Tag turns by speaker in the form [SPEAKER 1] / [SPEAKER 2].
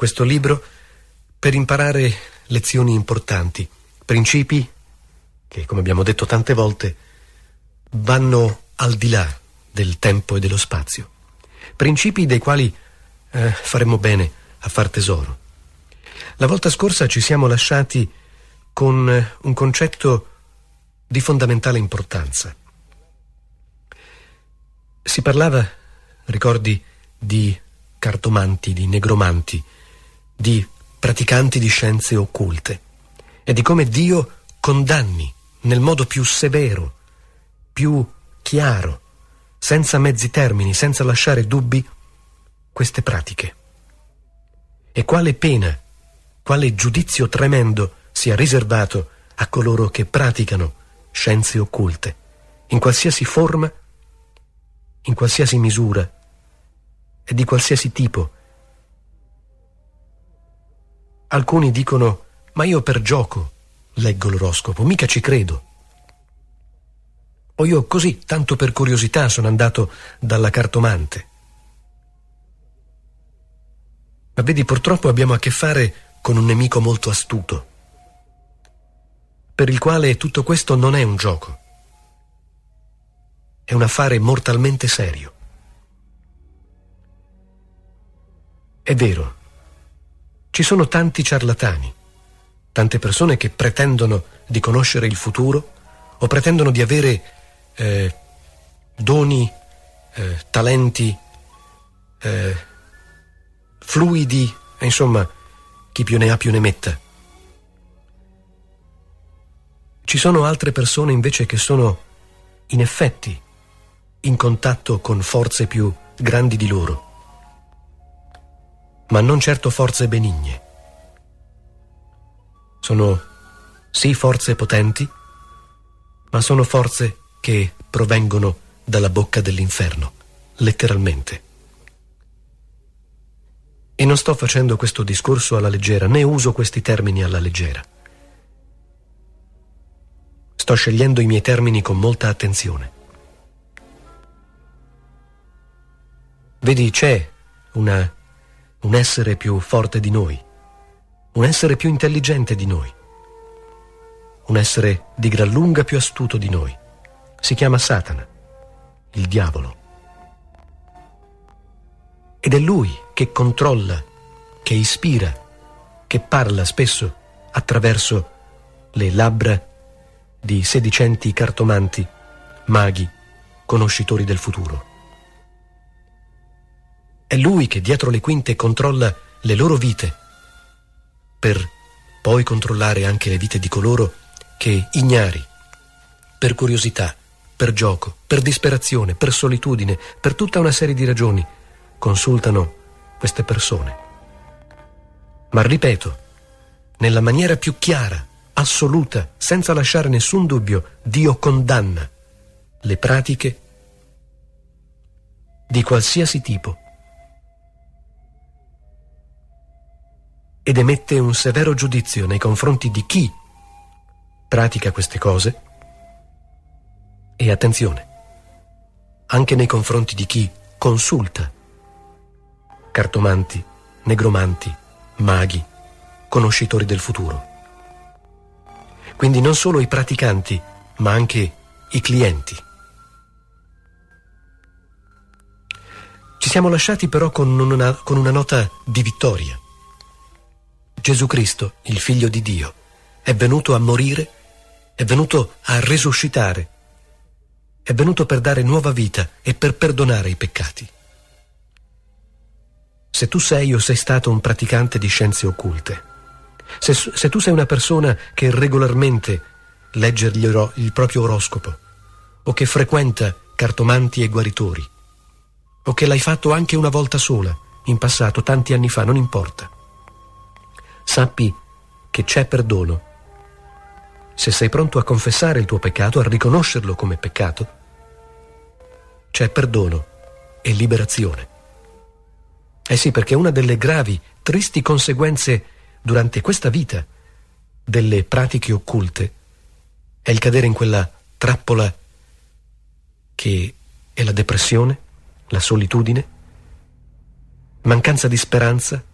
[SPEAKER 1] questo libro per imparare lezioni importanti, principi che, come abbiamo detto tante volte, vanno al di là del tempo e dello spazio. Principi dei quali faremmo bene a far tesoro. La volta scorsa ci siamo lasciati con un concetto di fondamentale importanza. Si parlava, ricordi, di cartomanti, di negromanti, di praticanti di scienze occulte e di come Dio condanni nel modo più severo, più chiaro, senza mezzi termini, senza lasciare dubbi, queste pratiche. E quale pena, quale giudizio tremendo sia riservato a coloro che praticano scienze occulte, in qualsiasi forma, in qualsiasi misura e di qualsiasi tipo. Alcuni dicono: ma io per gioco leggo l'oroscopo, mica ci credo. O io così, tanto per curiosità, sono andato dalla cartomante. Ma vedi, purtroppo abbiamo a che fare con un nemico molto astuto, per il quale tutto questo non è un gioco. È un affare mortalmente serio. È vero, ci sono tanti ciarlatani, tante persone che pretendono di conoscere il futuro o pretendono di avere doni, talenti, fluidi, insomma, chi più ne ha più ne metta. Ci sono altre persone invece che sono, in effetti, in contatto con forze più grandi di loro, ma non certo forze benigne. Sono sì forze potenti, ma sono forze che provengono dalla bocca dell'inferno, letteralmente. E non sto facendo questo discorso alla leggera, né uso questi termini alla leggera. Sto scegliendo i miei termini con molta attenzione. Vedi, c'è un essere più forte di noi, un essere più intelligente di noi, un essere di gran lunga più astuto di noi. Si chiama Satana, il diavolo. Ed è lui che controlla, che ispira, che parla spesso attraverso le labbra di sedicenti cartomanti, maghi, conoscitori del futuro. È lui che dietro le quinte controlla le loro vite, per poi controllare anche le vite di coloro che, ignari, per curiosità, per gioco, per disperazione, per solitudine, per tutta una serie di ragioni, consultano queste persone. Ma ripeto, nella maniera più chiara, assoluta, senza lasciare nessun dubbio, Dio condanna le pratiche di qualsiasi tipo ed emette un severo giudizio nei confronti di chi pratica queste cose e, attenzione, anche nei confronti di chi consulta cartomanti, negromanti, maghi, conoscitori del futuro. Quindi non solo i praticanti, ma anche i clienti. Ci siamo lasciati però con una nota di vittoria. Gesù Cristo, il Figlio di Dio, è venuto a morire, è venuto a risuscitare, è venuto per dare nuova vita e per perdonare i peccati. Se tu sei o sei stato un praticante di scienze occulte, se tu sei una persona che regolarmente legge il proprio oroscopo, o che frequenta cartomanti e guaritori, o che l'hai fatto anche una volta sola, in passato, tanti anni fa, non importa, sappi che c'è perdono. Se sei pronto a confessare il tuo peccato, a riconoscerlo come peccato, c'è perdono e liberazione. Eh sì, perché una delle gravi, tristi conseguenze durante questa vita delle pratiche occulte è il cadere in quella trappola che è la depressione, la solitudine, mancanza di speranza,